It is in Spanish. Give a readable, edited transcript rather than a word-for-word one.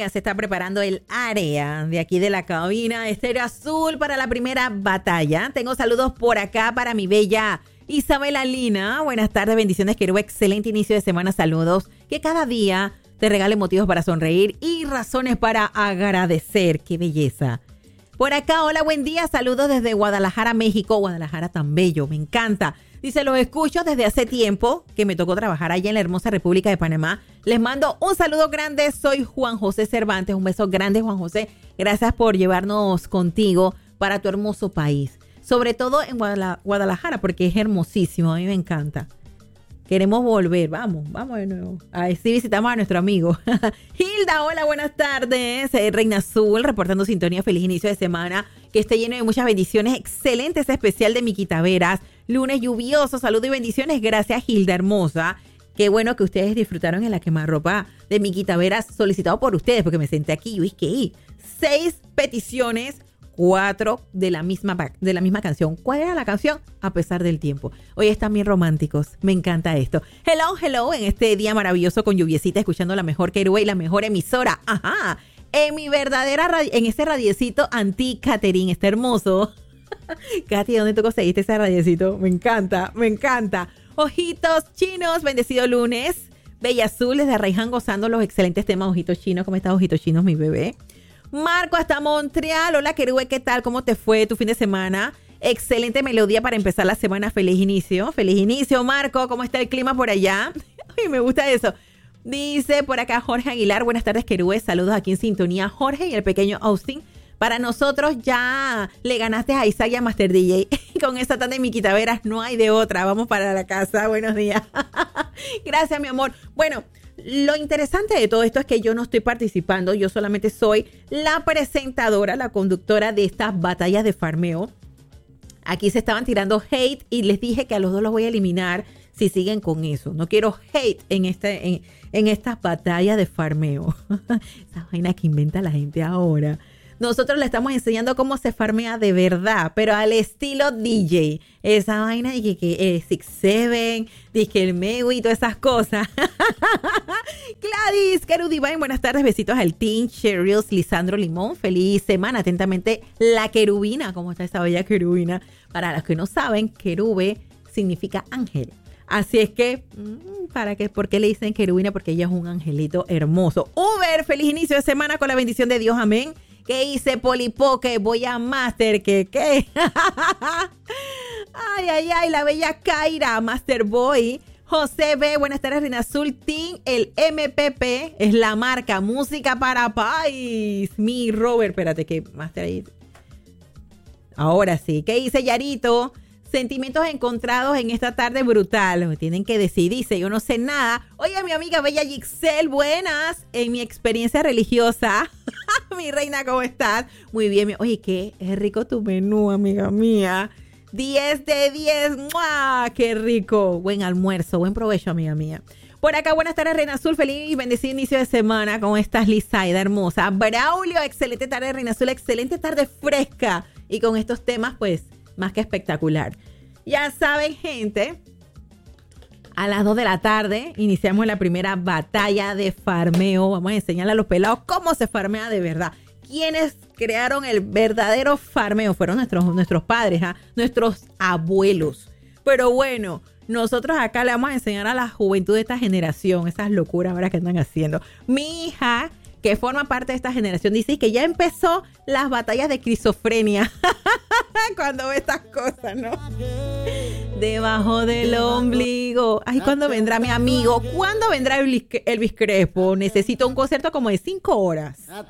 ya se está preparando el área de aquí de la cabina Estéreo Azul para la primera batalla. Tengo saludos por acá para mi bella Isabela Lina. Buenas tardes, bendiciones, Querube. Excelente inicio de semana. Saludos. Que cada día te regale motivos para sonreír y razones para agradecer. ¡Qué belleza! Por acá, hola, buen día. Saludos desde Guadalajara, México. Guadalajara tan bello, me encanta. Dice, los escucho desde hace tiempo que me tocó trabajar allá en la hermosa República de Panamá. Les mando un saludo grande. Soy Juan José Cervantes. Un beso grande, Juan José. Gracias por llevarnos contigo para tu hermoso país. Sobre todo en Guadalajara, porque es hermosísimo. A mí me encanta. Queremos volver. Vamos de nuevo. Así visitamos a nuestro amigo. Hilda, hola, buenas tardes. Reina Azul, reportando sintonía. Feliz inicio de semana. Que esté lleno de muchas bendiciones. Excelente ese especial de Miki Taveras. Lunes lluvioso. Saludos y bendiciones. Gracias, Hilda hermosa. Qué bueno que ustedes disfrutaron en la quemarropa de Miki Taveras, solicitado por ustedes, porque me senté aquí y vi 6 peticiones. 4 de la misma canción. ¿Cuál era la canción? A pesar del tiempo. Hoy están bien románticos. Me encanta esto. Hello, en este día maravilloso con lluviecita, escuchando la mejor Querube y la mejor emisora. Ajá. En ese radiecito anti-Caterín. Está hermoso. Katy, ¿dónde tú conseguiste ese radiecito? Me encanta. Ojitos chinos, bendecido lunes. Bella Azul, desde Arraiján, gozando los excelentes temas. Ojitos chinos, ¿cómo estás, ojitos chinos, mi bebé? Marco hasta Montreal. Hola, Querube, ¿qué tal? ¿Cómo te fue tu fin de semana? Excelente melodía para empezar la semana. Feliz inicio, Marco. ¿Cómo está el clima por allá? Ay, me gusta eso. Dice por acá Jorge Aguilar. Buenas tardes, Querube. Saludos aquí en sintonía. Jorge y el pequeño Austin. Para nosotros ya le ganaste a Isaac y a Master DJ. Con esta tanda de Miki Taveras no hay de otra. Vamos para la casa. Buenos días. Gracias, mi amor. Bueno, lo interesante de todo esto es que yo no estoy participando, yo solamente soy la presentadora, la conductora de estas batallas de farmeo. Aquí se estaban tirando hate y les dije que a los dos los voy a eliminar si siguen con eso. No quiero hate en estas batallas de farmeo. Esa vaina que inventa la gente ahora. Nosotros le estamos enseñando cómo se farmea de verdad, pero al estilo DJ. Esa vaina de que 6-7, de que el Mewi y todas esas cosas. Gladys, Querudivine, buenas tardes. Besitos al team. Cheryl, Lisandro Limón. Feliz semana. Atentamente, la querubina. ¿Cómo está esa bella querubina? Para los que no saben, querube significa ángel. Así es que, ¿por qué le dicen querubina? Porque ella es un angelito hermoso. Uber, feliz inicio de semana con la bendición de Dios. Amén. ¿Qué hice, Polipoque? Voy a Master, ¿qué? Ay, la bella Kaira, Master Boy. José B, buenas tardes, Reina Azul Team. El MPP es la marca Música para País. Mi Robert, espérate, que Master ahí. Ahora sí. ¿Qué hice, Yarito? Sentimientos encontrados en esta tarde brutal. Me tienen que decidirse, yo no sé nada. Oye, mi amiga bella Gixel, buenas. En mi experiencia religiosa. Mi reina, ¿cómo estás? Muy bien. Oye, qué es rico tu menú, amiga mía. 10 de 10. ¡Mua! ¡Qué rico! Buen almuerzo, buen provecho, amiga mía. Por acá, buenas tardes, Reina Azul. Feliz y bendecido inicio de semana. ¿Cómo estás, Lizaida, hermosa? Braulio, excelente tarde, Reina Azul. Excelente tarde fresca. Y con estos temas, pues, más que espectacular. Ya saben, gente, a las 2 de la tarde iniciamos la primera batalla de farmeo. Vamos a enseñarle a los pelados cómo se farmea de verdad. Quienes crearon el verdadero farmeo fueron nuestros padres, nuestros abuelos. Pero bueno, nosotros acá le vamos a enseñar a la juventud de esta generación esas locuras ahora que andan haciendo. Mi hija, que forma parte de esta generación, dice que ya empezó las batallas de esquizofrenia. Cuando ve estas cosas, ¿no? Debajo del ombligo. Ay, ¿cuándo vendrá mi amigo? ¿Cuándo vendrá Elvis Crespo? Necesito un concierto como de 5 horas.